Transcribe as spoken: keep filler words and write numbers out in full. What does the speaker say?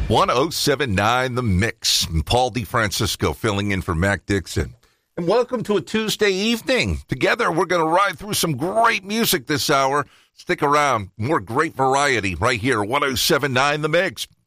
one oh seven point nine The Mix. Paul DeFrancisco filling in for Mac Dixon. And welcome to a Tuesday evening. Together, we're going to ride through some great music this hour. Stick around. More great variety right here, one oh seven point nine The Mix.